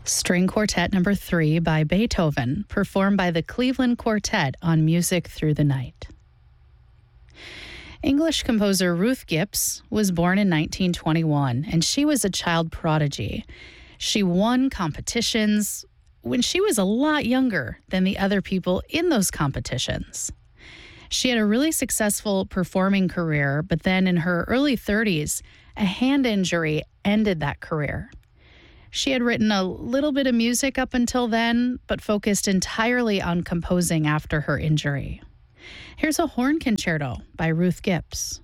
String Quartet Number 3 by Beethoven, performed by the Cleveland Quartet on Music Through the Night. English composer Ruth Gibbs was born in 1921, and she was a child prodigy. She won competitions when she was a lot younger than the other people in those competitions. She had a really successful performing career, but then in her early 30s, a hand injury ended that career. She had written a little bit of music up until then, but focused entirely on composing after her injury. Here's a horn concerto by Ruth Gibbs.